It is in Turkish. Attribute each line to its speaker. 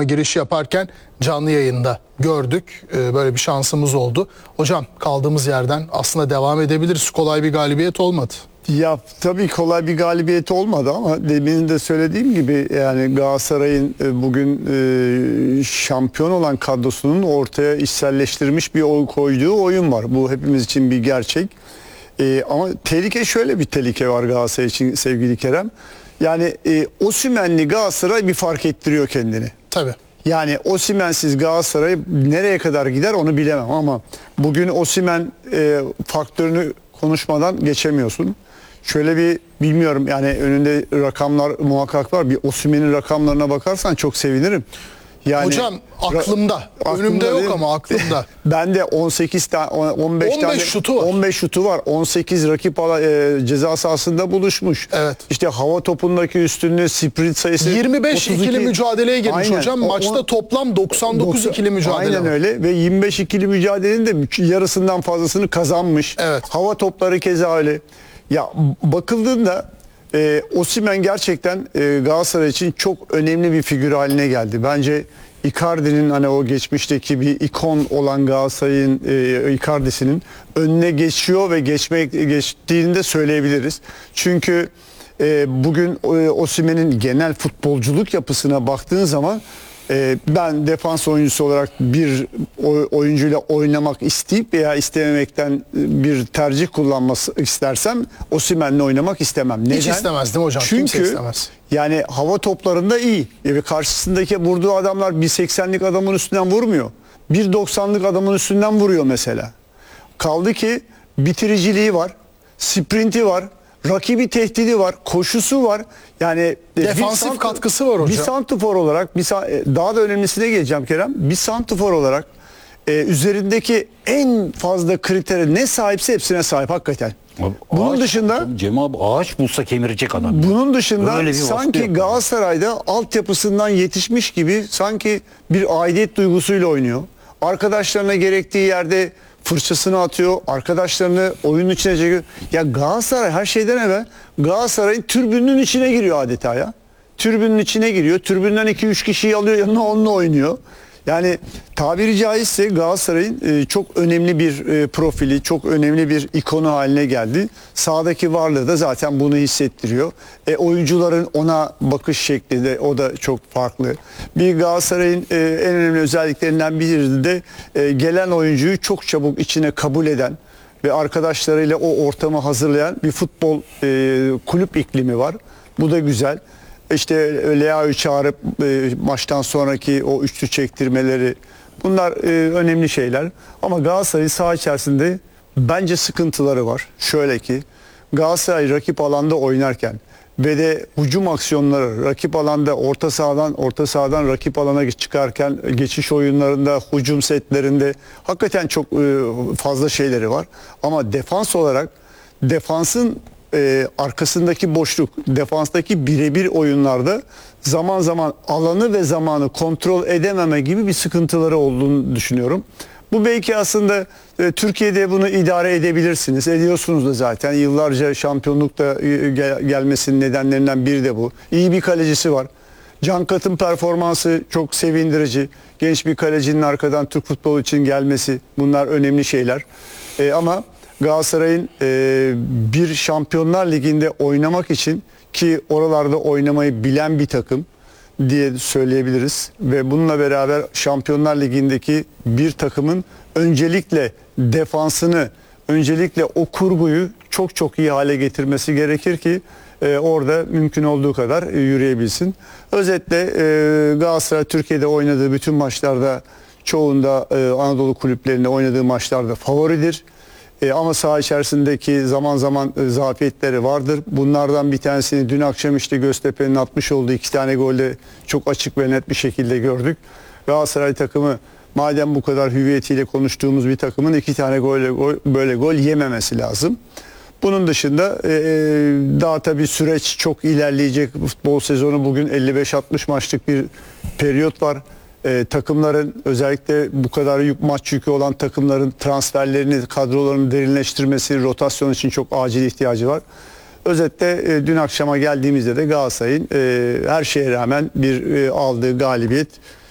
Speaker 1: programa giriş yaparken canlı yayında gördük. Böyle bir şansımız oldu. Hocam kaldığımız yerden aslında devam edebiliriz. Kolay bir galibiyet olmadı.
Speaker 2: Ya tabii kolay bir galibiyet olmadı ama demin de söylediğim gibi yani Galatasaray'ın bugün şampiyon olan kadrosunun ortaya içselleştirmiş bir koyduğu oyun var. Bu hepimiz için bir gerçek. Ama tehlike, şöyle bir tehlike var Galatasaray için sevgili Kerem. Yani Osimhen'li Galatasaray bir fark ettiriyor kendini.
Speaker 1: Tabii.
Speaker 2: Yani Osimhen'siz Galatasaray nereye kadar gider onu bilemem ama bugün Osimhen faktörünü konuşmadan geçemiyorsun. Şöyle bir, bilmiyorum yani, önünde rakamlar muhakkak var. Bir Osimhen'in rakamlarına bakarsan çok sevinirim. Yani
Speaker 1: hocam aklımda. Önümde yok ama aklımda.
Speaker 2: Ben de 18 tane 15 tane
Speaker 1: şutu var.
Speaker 2: 15 şutu var. 18 rakip ceza sahasında buluşmuş.
Speaker 1: Evet.
Speaker 2: İşte hava topundaki üstünlüğü, sprint sayısı
Speaker 1: 25
Speaker 2: 32.
Speaker 1: ikili mücadeleye girmiş.
Speaker 2: Aynen.
Speaker 1: Hocam. Maçta toplam 99 ikili mücadele
Speaker 2: Aynen
Speaker 1: var.
Speaker 2: öyle ve 25 ikili mücadelenin de yarısından fazlasını kazanmış.
Speaker 1: Evet.
Speaker 2: Hava topları keza öyle. Ya bakıldığında Osimhen gerçekten Galatasaray için çok önemli bir figür haline geldi. Bence Icardi'nin, hani o geçmişteki bir ikon olan Galatasaray'ın Icardi'sinin önüne geçiyor ve geçtiğini de söyleyebiliriz. Çünkü bugün Osimhen'in genel futbolculuk yapısına baktığın zaman ben defans oyuncusu olarak bir oyuncuyla oynamak isteyip veya istememekten bir tercih kullanması istersem Osimhen'le oynamak istemem. Neden?
Speaker 1: Hiç istemezdim hocam. Kimse
Speaker 2: Çünkü
Speaker 1: istemez.
Speaker 2: yani hava toplarında iyi. Ve karşısındaki vurduğu adamlar 1.80'lik adamın üstünden vurmuyor. 1.90'lık adamın üstünden vuruyor mesela. Kaldı ki bitiriciliği var, sprinti var, rakibi tehdidi var, koşusu var. Yani
Speaker 1: Defansif katkısı var hocam.
Speaker 2: Bir santrfor olarak, daha da önemlisine geleceğim Kerem. Bir santrfor olarak üzerindeki en fazla kritere ne sahipse hepsine sahip hakikaten.
Speaker 3: Abi,
Speaker 2: Bunun dışında
Speaker 3: Cem abi ağaç bulsa kemirecek adam.
Speaker 2: bunun dışında
Speaker 3: Öyle bir vasfı
Speaker 2: sanki
Speaker 3: yok.
Speaker 2: Galatasaray'da altyapısından yetişmiş gibi sanki bir aidiyet duygusuyla oynuyor. Arkadaşlarına gerektiği yerde fırçasını atıyor. Arkadaşlarını oyunun içine çekiyor. Ya Galatasaray her şeyden evvel Galatasaray'ın tribünün içine giriyor adeta ya. Tribünün içine giriyor. Tribünden 2-3 kişiyi alıyor, yanına onunla oynuyor. Yani tabiri caizse Galatasaray'ın çok önemli bir profili, çok önemli bir ikonu haline geldi. Sahadaki varlığı da zaten bunu hissettiriyor. Oyuncuların ona bakış şekli de, o da çok farklı. Bir Galatasaray'ın en önemli özelliklerinden biri de gelen oyuncuyu çok çabuk içine kabul eden ve arkadaşlarıyla o ortamı hazırlayan bir futbol kulüp iklimi var. Bu da güzel. İşte Leao'yu çağırıp maçtan sonraki o üçlü çektirmeleri, bunlar önemli şeyler. Ama Galatasaray'ın saha içerisinde bence sıkıntıları var. Şöyle ki Galatasaray rakip alanda oynarken ve de hücum aksiyonları rakip alanda orta sahadan rakip alana çıkarken geçiş oyunlarında, hücum setlerinde hakikaten çok fazla şeyleri var. Ama defans olarak defansın arkasındaki boşluk, defanstaki birebir oyunlarda zaman zaman alanı ve zamanı kontrol edememe gibi bir sıkıntıları olduğunu düşünüyorum. Bu belki aslında Türkiye'de bunu idare edebilirsiniz. Ediyorsunuz da zaten. Yıllarca şampiyonlukta gelmesinin nedenlerinden biri de bu. İyi bir kalecisi var. Can Kat'ın performansı çok sevindirici. Genç bir kalecinin arkadan Türk futbolu için gelmesi, bunlar önemli şeyler. Ama Galatasaray'ın bir Şampiyonlar Ligi'nde oynamak için, ki oralarda oynamayı bilen bir takım diye söyleyebiliriz ve bununla beraber Şampiyonlar Ligi'ndeki bir takımın öncelikle defansını, öncelikle o kurguyu çok çok iyi hale getirmesi gerekir ki orada mümkün olduğu kadar yürüyebilsin. Özetle Galatasaray Türkiye'de oynadığı bütün maçlarda, çoğunda Anadolu kulüplerinde oynadığı maçlarda favoridir. Ama saha içerisindeki zaman zaman zafiyetleri vardır. Bunlardan bir tanesini dün akşam işte Göztepe'nin atmış olduğu 2 tane golde çok açık ve net bir şekilde gördük. Galatasaray takımı, madem bu kadar hüviyetiyle konuştuğumuz bir takımın 2 tane böyle gol yememesi lazım. Bunun dışında daha tabii süreç çok ilerleyecek. Futbol sezonu bugün 55-60 maçlık bir periyot var. Takımların, özellikle bu kadar maç yükü olan takımların transferlerini, kadrolarını derinleştirmesi, rotasyon için çok acil ihtiyacı var. Özetle dün akşama geldiğimizde de Galatasaray'ın her şeye rağmen aldığı galibiyet